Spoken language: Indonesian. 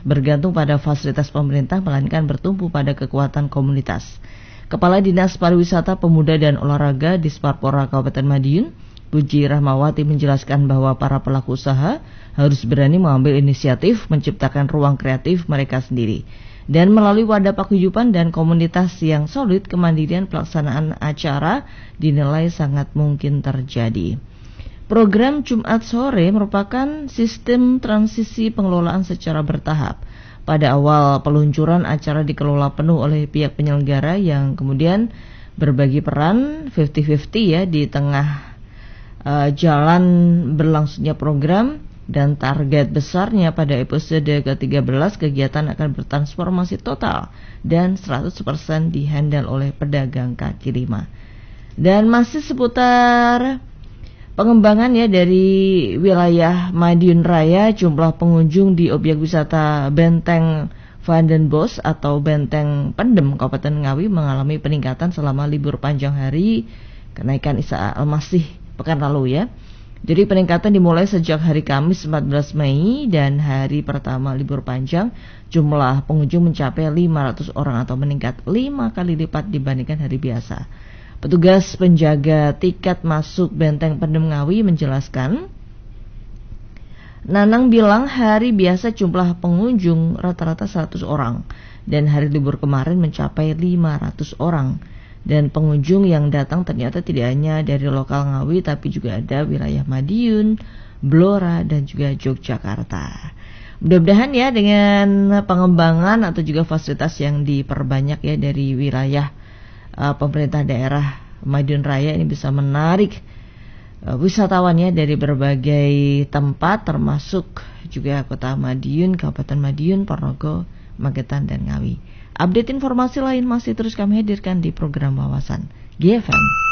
bergantung pada fasilitas pemerintah melainkan bertumpu pada kekuatan komunitas. Kepala Dinas Pariwisata, Pemuda dan Olahraga Disparpora Kabupaten Madiun, Puji Rahmawati menjelaskan bahwa para pelaku usaha harus berani mengambil inisiatif menciptakan ruang kreatif mereka sendiri. Dan melalui wadah paguyuban dan komunitas yang solid, kemandirian pelaksanaan acara dinilai sangat mungkin terjadi. Program Jumat sore merupakan sistem transisi pengelolaan secara bertahap. Pada awal peluncuran, acara dikelola penuh oleh pihak penyelenggara yang kemudian berbagi peran 50-50 ya di tengah jalan berlangsungnya program. Dan target besarnya pada episode ke-13 kegiatan akan bertransformasi total dan 100% dihandle oleh pedagang kaki lima. Dan masih seputar pengembangan ya dari wilayah Madiun Raya, jumlah pengunjung di objek wisata Benteng Vandenbosch atau Benteng Pendem Kabupaten Ngawi mengalami peningkatan selama libur panjang hari kenaikan Isa Al-Masih pekan lalu ya. Jadi peningkatan dimulai sejak hari Kamis 14 Mei dan hari pertama libur panjang jumlah pengunjung mencapai 500 orang atau meningkat 5 kali lipat dibandingkan hari biasa. Petugas penjaga tiket masuk Benteng Pendem Ngawi menjelaskan, Nanang bilang hari biasa jumlah pengunjung rata-rata 100 orang dan hari libur kemarin mencapai 500 orang. Dan pengunjung yang datang ternyata tidak hanya dari lokal Ngawi tapi juga ada wilayah Madiun, Blora dan juga Yogyakarta. Mudah-mudahan ya dengan pengembangan atau juga fasilitas yang diperbanyak ya dari wilayah pemerintah daerah Madiun Raya ini bisa menarik wisatawan ya dari berbagai tempat termasuk juga kota Madiun, Kabupaten Madiun, Ponorogo, Magetan dan Ngawi. Update informasi lain masih terus kami hadirkan di program Wawasan GFM.